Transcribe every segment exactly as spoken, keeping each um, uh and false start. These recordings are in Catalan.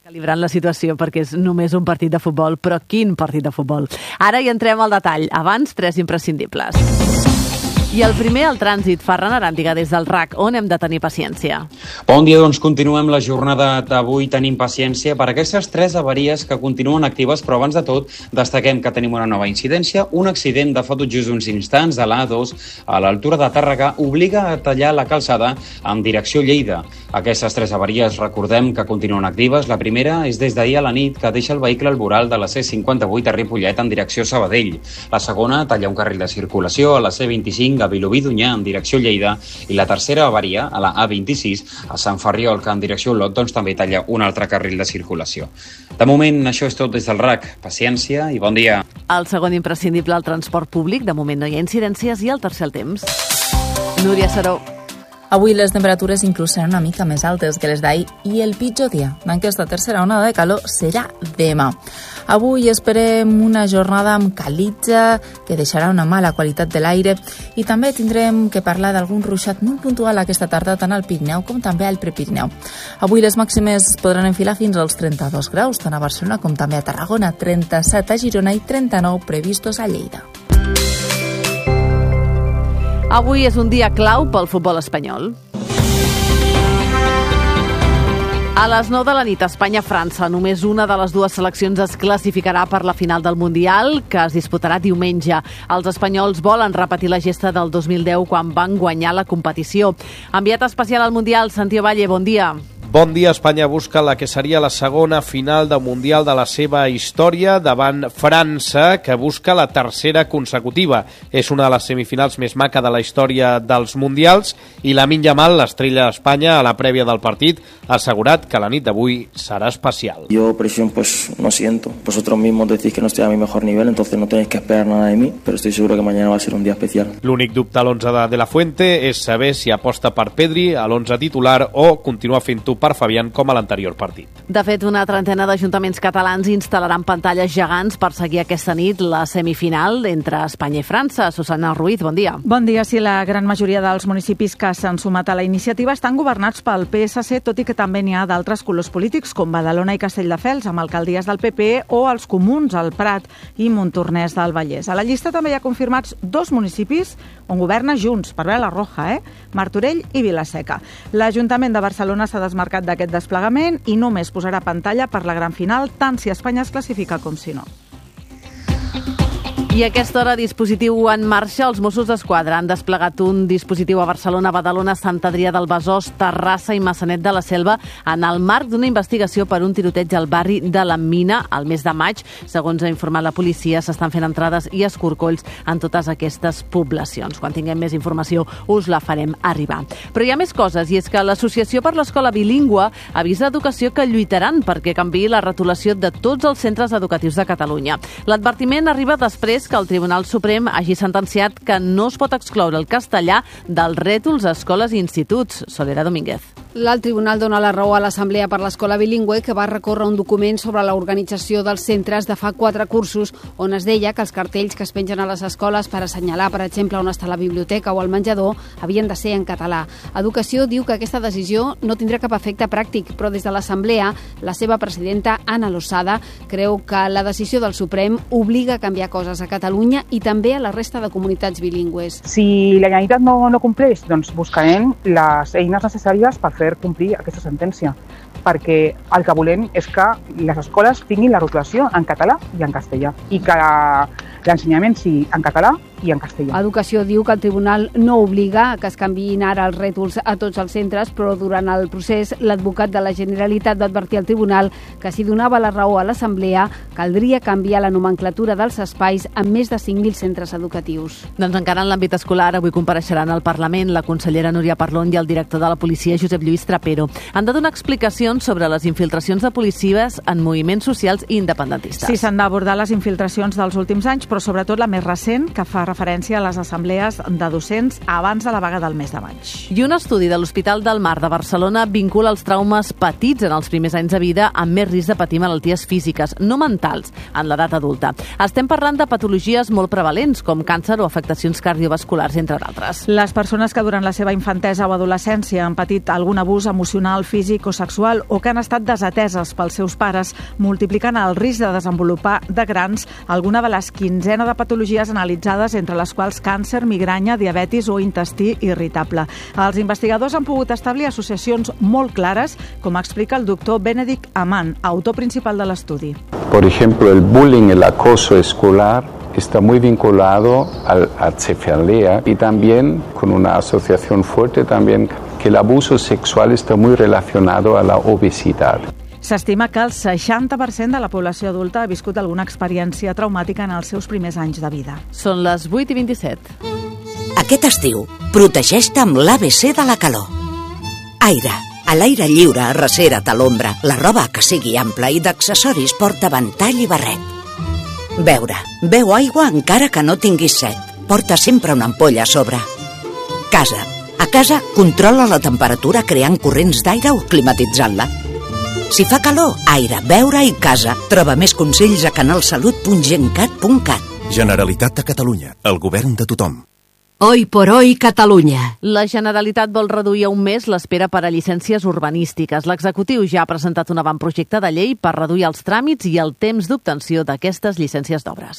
Calibrant la situació perquè és només un partit de futbol, però quin partit de futbol. Ara hi entrem al detall. Abans, tres imprescindibles. I el primer, el trànsit. Ferran Aràndiga, des del R A C, on hem de tenir paciència? Bon dia, doncs continuem la jornada d'avui. Tenim paciència per aquestes tres avaries que continuen actives, però abans de tot destaquem que tenim una nova incidència. Un accident de fa tot just uns instants de l'A dos a l'altura de Tàrrega obliga a tallar la calçada en direcció Lleida. Aquestes tres avaries, recordem que continuen actives. La primera és des d'ahir a la nit, que deixa el vehicle al voral de la C cinquanta-vuit a Ripollet en direcció Sabadell. La segona talla un carril de circulació a la C vint-i-cinc a Vilobí d'Onyar en direcció Lleida, i la tercera avaria a la A vint-i-sis a Sant Ferriol, que en direcció Olot doncs, també talla un altre carril de circulació. De moment, això és tot des del R A C. Paciència i bon dia. El segon imprescindible, el transport públic. De moment no hi ha incidències. I el tercer, el temps. Núria Saró. Avui les temperatures inclús seran una mica més altes que les d'ahir i el pitjor dia d'aquesta tercera onada de calor serà demà. Avui esperem una jornada amb calitja que deixarà una mala qualitat de l'aire i també tindrem que parlar d'algun ruixat molt puntual aquesta tarda tant al Pirineu com també al Prepirineu. Avui les màximes podran enfilar fins als trenta-dos graus, tant a Barcelona com també a Tarragona, trenta-set a Girona i trenta-nou previstos a Lleida. Avui és un dia clau pel futbol espanyol. A les nou de la nit, Espanya-França. Només una de les dues seleccions es classificarà per la final del Mundial, que es disputarà diumenge. Els espanyols volen repetir la gesta del dos mil deu, quan van guanyar la competició. Enviat especial al Mundial, Santiago Valle, bon dia. Bon dia. Espanya busca la que seria la segona final del Mundial de la seva història davant França, que busca la tercera consecutiva. És una de les semifinals més maca de la història dels Mundials i Lamine Yamal, l'estrella d'Espanya, a la prèvia del partit, ha assegurat que la nit d'avui serà especial. Yo presión pues no siento. Vosotros mismos decís que no estoy a mi mejor nivel, entonces no tenéis que esperar nada de mí, pero estoy seguro que mañana va a ser un día especial. L'únic dubte a l'onze de De La Fuente és saber si aposta per Pedri a l'onze titular o continua fent-ho per Fabián com a l'anterior partit. De fet, una trentena d'ajuntaments catalans instal·laran pantalles gegants per seguir aquesta nit la semifinal entre Espanya i França. Susana Ruiz, bon dia. Bon dia. Sí, la gran majoria dels municipis que s'han sumat a la iniciativa estan governats pel P S C, tot i que també n'hi ha d'altres colors polítics, com Badalona i Castelldefels, amb alcaldies del P P, o els comuns, el Prat i Montornès del Vallès. A la llista també hi ha confirmats dos municipis on governa Junts, per veure la roja, eh? Martorell i Vilaseca. L'Ajuntament de Barcelona s'ha desmarcat d'aquest desplegament i només posarà pantalla per la gran final, tant si Espanya es classifica com si no. I a aquesta hora, dispositiu en marxa. Els Mossos d'Esquadra han desplegat un dispositiu a Barcelona, Badalona, Sant Adrià del Besòs, Terrassa i Maçanet de la Selva en el marc d'una investigació per un tiroteig al barri de la Mina al mes de maig. Segons ha informat la policia, s'estan fent entrades i escorcolls en totes aquestes poblacions. Quan tinguem més informació us la farem arribar. Però hi ha més coses, i és que l'Associació per l'Escola Bilingüe avisa Educació que lluitaran perquè canviï la retolació de tots els centres educatius de Catalunya. L'advertiment arriba després que el Tribunal Suprem hagi sentenciat que no es pot excloure el castellà dels rètols a escoles i instituts. Soledad Domínguez. L'alt tribunal dona la raó a l'Assemblea per l'Escola Bilingüe, que va recórrer un document sobre l'organització dels centres de fa quatre cursos, on es deia que els cartells que es pengen a les escoles per assenyalar, per exemple, on està la biblioteca o el menjador, havien de ser en català. Educació diu que aquesta decisió no tindrà cap efecte pràctic, però des de l'Assemblea, la seva presidenta, Ana Losada, creu que la decisió del Suprem obliga a canviar coses a Catalunya i també a la resta de comunitats bilingües. Si la Generalitat no, no compleix, doncs buscarem les eines necessàries per fer complir aquesta sentència, perquè el que volem és que les escoles tinguin la rotulació en català i en castellà, i que l'ensenyament sigui en català i en castellà. Educació diu que el tribunal no obliga a que es canviïn ara els rètols a tots els centres, però durant el procés l'advocat de la Generalitat va advertir al tribunal que si donava la raó a l'Assemblea caldria canviar la nomenclatura dels espais en més de cinc mil centres educatius. Doncs encara en l'àmbit escolar, avui compareixeran al Parlament la consellera Núria Parlon i el director de la policia, Josep Lluís Trapero. Han de donar explicacions sobre les infiltracions de policies en moviments socials i independentistes. Sí, s'han d'abordar les infiltracions dels últims anys, però sobretot la més recent, que fa referència a les assemblees de docents abans de la vaga del mes de maig. I un estudi de l'Hospital del Mar de Barcelona vincula els traumes patits en els primers anys de vida amb més risc de patir malalties físiques, no mentals, en l'edat adulta. Estem parlant de patologies molt prevalents, com càncer o afectacions cardiovasculars, entre d'altres. Les persones que durant la seva infantesa o adolescència han patit algun abús emocional, físic o sexual o que han estat desateses pels seus pares multipliquen el risc de desenvolupar de grans alguna de les quinzena de patologies analitzades, entre les quals càncer, migranya, diabetis o intestí irritable. Els investigadors han pogut establir associacions molt clares, com explica el doctor Benedict Amann, autor principal de l'estudi. Por ejemplo, el bullying, el acoso escolar está muy vinculado al, a cefalea y también con una asociación fuerte también que el abuso sexual está muy relacionado a la obesidad. S'estima que el seixanta per cent de la població adulta ha viscut alguna experiència traumàtica en els seus primers anys de vida. Són les vuit i vint-i-set. Aquest estiu, protegeix-te amb l'A B C de la calor. Aire. A l'aire lliure, arrecera't a l'ombra. La roba que sigui ampla i d'accessoris porta ventall i barret. Beure. Beu aigua encara que no tinguis set. Porta sempre una ampolla a sobre. Casa. A casa, controla la temperatura creant corrents d'aire o climatitzant-la. Si fa calor, aire, beure i casa. Troba més consells a canalsalut punt gencat punt cat. Generalitat de Catalunya, el govern de tothom. Hoy por hoy, Catalunya. La Generalitat vol reduir a un mes l'espera per a llicències urbanístiques. L'executiu ja ha presentat un avantprojecte de llei per reduir els tràmits i el temps d'obtenció d'aquestes llicències d'obres.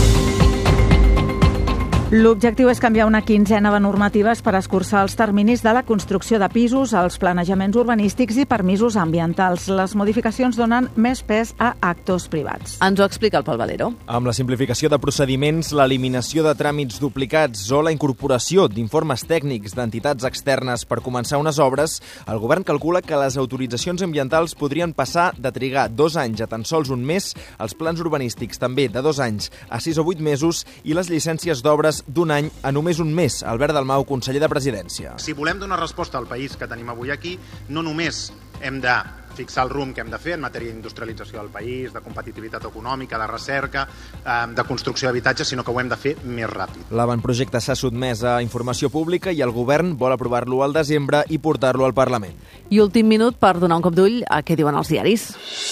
L'objectiu és canviar una quinzena de normatives per escurçar els terminis de la construcció de pisos, els planejaments urbanístics i permisos ambientals. Les modificacions donen més pes a actors privats. Ens ho explica el Pol Valero. Amb la simplificació de procediments, l'eliminació de tràmits duplicats o la incorporació d'informes tècnics d'entitats externes per començar unes obres, el govern calcula que les autoritzacions ambientals podrien passar de trigar dos anys a tan sols un mes, els plans urbanístics també de dos anys a sis o vuit mesos i les llicències d'obres d'un any a només un mes. Albert Dalmau, conseller de Presidència. Si volem donar resposta al país que tenim avui aquí, no només hem de fixar el rumb que hem de fer en matèria d'industrialització del país, de competitivitat econòmica, de recerca, de construcció d'habitatges, sinó que ho hem de fer més ràpid. L'avantprojecte s'ha sotmès a informació pública i el govern vol aprovar-lo al desembre i portar-lo al Parlament. I últim minut per donar un cop d'ull a què diuen els diaris.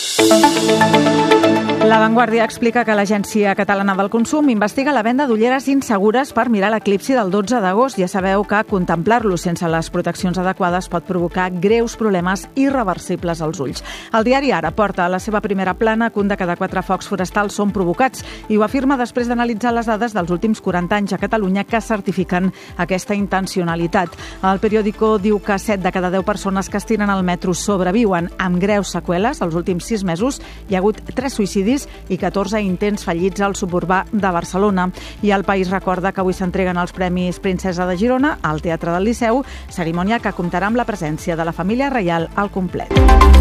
La Vanguardia explica que l'Agència Catalana del Consum investiga la venda d'ulleres insegures per mirar l'eclipsi del dotze d'agost. Ja sabeu que contemplar-lo sense les proteccions adequades pot provocar greus problemes irreversibles als ulls. El diari Ara porta a la seva primera plana que un de cada quatre focs forestals són provocats i ho afirma després d'analitzar les dades dels últims quaranta anys a Catalunya que certifiquen aquesta intencionalitat. El periòdico diu que set de cada deu persones que es tiren al metro sobreviuen amb greus seqüeles. Els últims sis mesos hi ha hagut tres suïcidis i catorze intents fallits al suburbà de Barcelona. I el País recorda que avui s'entreguen els Premis Princesa de Girona al Teatre del Liceu, cerimònia que comptarà amb la presència de la família reial al complet.